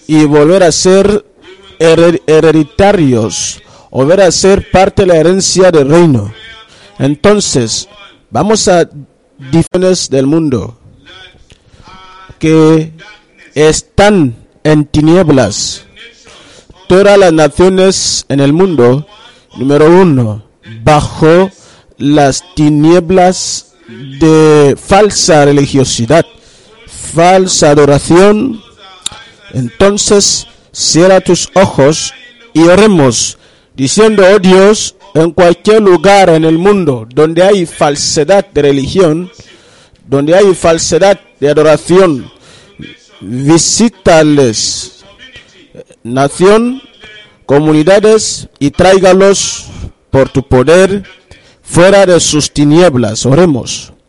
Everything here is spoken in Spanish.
y volver a ser hereditarios, volver a ser parte de la herencia del reino. Entonces, vamos a diferentes del mundo que están en tinieblas. Todas las naciones en el mundo, número 1, bajo las tinieblas de falsa religiosidad, falsa adoración. Entonces, cierra tus ojos y oremos, diciendo: oh Dios, en cualquier lugar en el mundo donde hay falsedad de religión, donde hay falsedad de adoración, visítales, nación, comunidades, y tráigalos por tu poder fuera de sus tinieblas. Oremos.